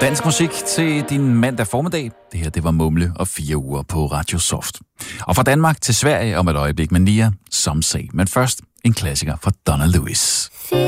Dansk musik til din mandag formiddag. Det her, det var Mumle og 4 uger på Radio Soft. Og fra Danmark til Sverige om et øjeblik med Nia, Some Say. Men først en klassiker fra Donna Lewis.